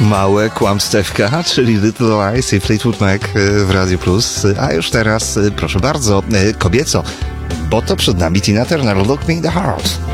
Małe kłamstewka, czyli Little Lies i Fleetwood Mac w Radio Plus. A już teraz, proszę bardzo, kobieco, bo to przed nami Tina Turner, Look Me in the Heart.